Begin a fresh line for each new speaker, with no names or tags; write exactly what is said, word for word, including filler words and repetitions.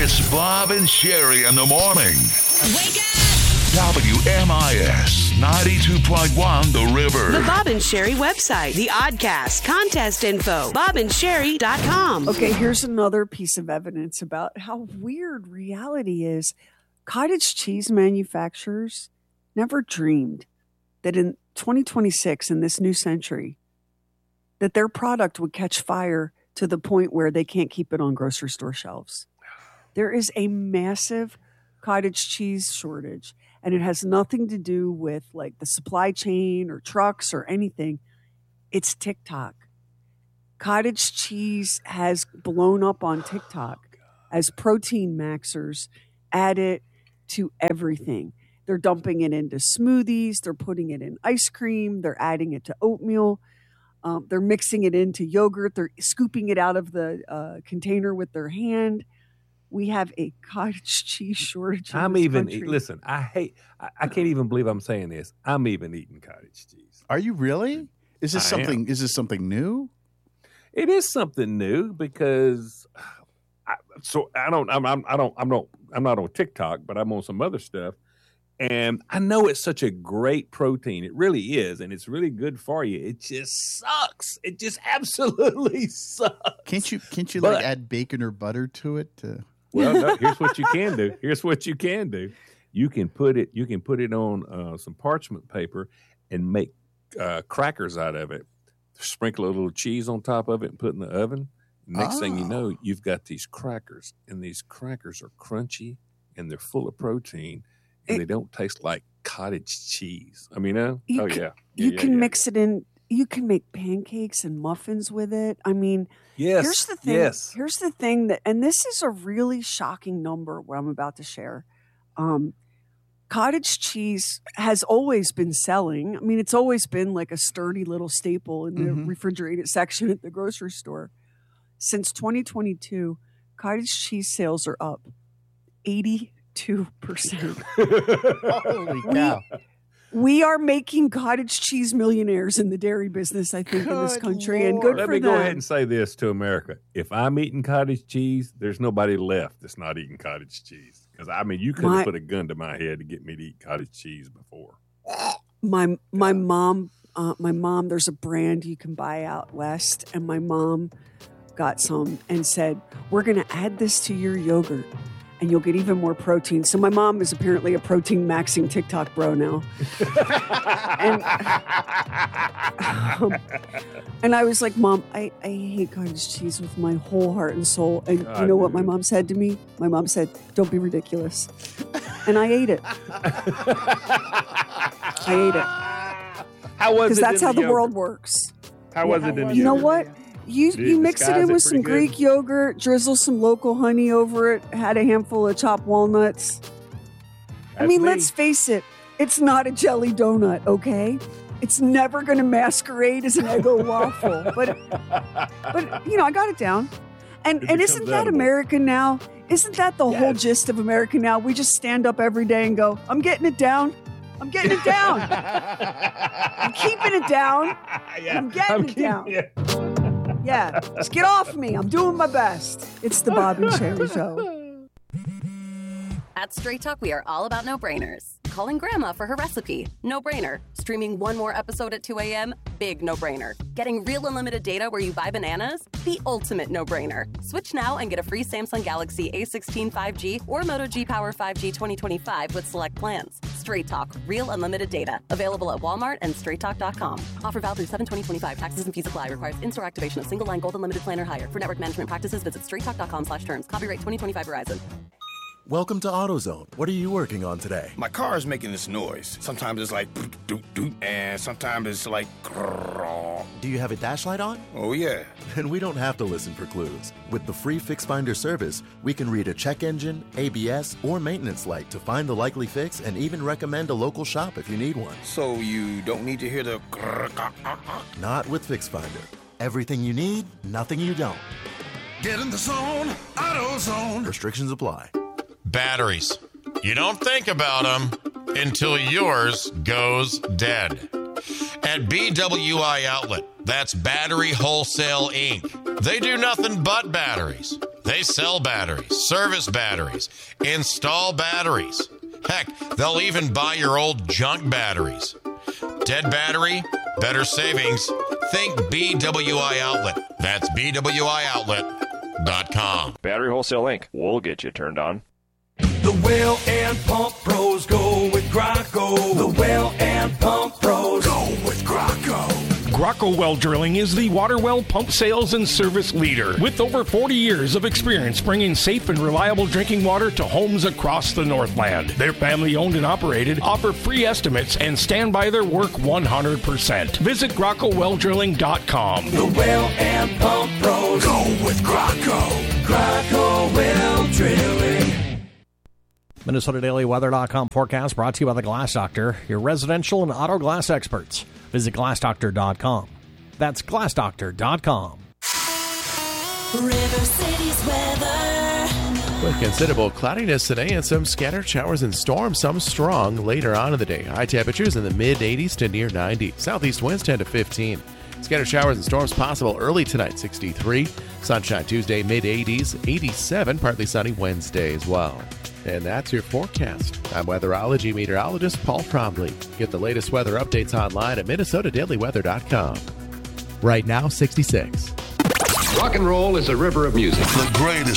It's Bob and Sherry in the morning.
Wake up!
W M I S ninety-two point one The River.
The Bob and Sherry website. The Oddcast. Contest info. bob and sherry dot com.
Okay, here's another piece of evidence about how weird reality is. Cottage cheese manufacturers never dreamed that in twenty twenty-six, in this new century, that their product would catch fire to the point where they can't keep it on grocery store shelves. There is a massive cottage cheese shortage, and it has nothing to do with like the supply chain or trucks or anything. It's TikTok. Cottage cheese has blown up on TikTok as protein maxers add it to everything. They're dumping it into smoothies. They're putting it in ice cream. They're adding it to oatmeal. Um, they're mixing it into yogurt. They're scooping it out of the uh, container with their hand. We have a cottage cheese shortage.
I'm
in this
even,
country.
listen, I hate, I, I can't even believe I'm saying this. I'm even eating cottage cheese.
Are you really? Is this
I
something,
am.
is this something new?
It is something new because I, so I don't, I'm, I'm, I don't, I'm not, I'm not on TikTok, but I'm on some other stuff. And I know it's such a great protein. It really is. And it's really good for you. It just sucks. It just absolutely sucks.
Can't you, can't you
But-
like add bacon or butter to it? To...
Well, no, here's what you can do. Here's what you can do. You can put it, you can put it on uh, some parchment paper and make uh, crackers out of it. Sprinkle a little cheese on top of it and put it in the oven. Next
Oh.
thing you know, you've got these crackers, and these crackers are crunchy and they're full of protein, and
It-
they don't taste like cottage cheese. I mean, uh,
You
oh
can-
yeah, yeah
You
yeah,
can
yeah.
mix it in. You can make pancakes and muffins with it. I mean,
Yes,
here's the thing.
yes.
Here's the thing that, and this is a really shocking number. What I'm about to share. Um, cottage cheese has always been selling. I mean, it's always been like a sturdy little staple in the
Mhm.
refrigerated section at the grocery store. Since twenty twenty-two, cottage cheese sales are up eighty-two percent.
Holy cow.
We are making cottage cheese millionaires in the dairy business, I think, in this
Good
country, and
Lord.
good
Let
for
me
them.
go ahead and say this to America. If I'm eating cottage cheese, there's nobody left that's not eating cottage cheese. Because, I mean, you could
My-
have put a gun to my head to get me to eat cottage cheese before.
my my mom, uh, my mom. There's a brand you can buy out west, and my mom got some and said, "We're going to add this to your yogurt, and you'll get even more protein." So my mom is apparently a protein maxing TikTok bro now. and, um, and I was like, Mom, I, I hate cottage cheese with my whole heart and soul. And
God,
you know what my
dude.
mom said to me? My mom said, "Don't be ridiculous." And I ate it. I ate it.
How was
Because
it?
that's
in
how the
yogurt?
world works.
How was it in the
You know
yogurt?
what? You
Did
you
it
mix it
disguise
in
it
with some
pretty good?
Greek yogurt, drizzle some local honey over it, had a handful of chopped walnuts. I
That's
mean,
me.
let's face it, it's not a jelly donut, okay? It's never going to masquerade as an Eggo waffle. But, but you know, I got it down. And,
It
and
becomes
isn't that
edible.
American now? Isn't that the whole
Yes.
gist of America now? We just stand up every day and go, I'm getting it down. I'm getting it down. I'm keeping it down.
Yeah,
I'm getting it
keeping
down.
it.
Yeah, just get off me. I'm doing my best. It's the Bob and Sherry Show.
At Straight Talk, we are all about no-brainers. Calling grandma for her recipe, no-brainer. Streaming one more episode at two a.m., big no-brainer. Getting real unlimited data where you buy bananas, the ultimate no-brainer. Switch now and get a free Samsung Galaxy A sixteen five G or Moto G Power five G twenty twenty-five with select plans. Straight Talk, real unlimited data. Available at Walmart and straight talk dot com. Offer valid through seven twenty twenty-five. Taxes and fees apply. Requires in-store activation of single line gold unlimited plan or higher. For network management practices, visit straight talk dot com slash terms. Copyright twenty twenty-five Verizon.
Welcome to AutoZone. What are you working on today?
My car is making this noise. Sometimes it's like doot doot, and sometimes it's like grrrr.
Do you have a dash light on?
Oh yeah.
Then we don't have to listen for clues. With the free Fix Finder service, we can read a check engine, A B S, or maintenance light to find the likely fix and even recommend a local shop if you need one.
So you don't need to hear the grrrr, ah, ah, ah.
Not with Fix Finder. Everything you need, nothing you don't.
Get in the zone, AutoZone.
Restrictions apply.
Batteries. You don't think about them until yours goes dead. At B W I Outlet, that's Battery Wholesale Incorporated. They do nothing but batteries. They sell batteries, service batteries, install batteries. Heck, they'll even buy your old junk batteries. Dead battery, better savings. Think B W I Outlet. That's B W I outlet dot com.
Battery Wholesale Incorporated. We'll get you turned on.
The well and pump pros go with Graco. The well and pump pros go with Graco.
Graco Well Drilling is the water well pump sales and service leader with over forty years of experience bringing safe and reliable drinking water to homes across the Northland. They're family owned and operated, offer free estimates, and stand by their work one hundred percent. Visit Graco Well Drilling dot com.
The well and pump pros go with Graco. Graco Well Drilling.
Minnesota Daily Weather dot com forecast brought to you by the Glass Doctor, your residential and auto glass experts. Visit Glass Doctor dot com. That's Glass Doctor dot com.
River City's weather.
With considerable cloudiness today and some scattered showers and storms, some strong later on in the day. High temperatures in the mid eighties to near ninety. Southeast winds ten to fifteen. Scattered showers and storms possible early tonight, sixty-three. Sunshine Tuesday, mid eighties, eighty-seven. Partly sunny Wednesday as well. And that's your forecast. I'm weatherology meteorologist Paul Trombley. Get the latest weather updates online at Minnesota Daily Weather dot com. Right now, sixty-six.
Rock and roll is a river of music.
The greatest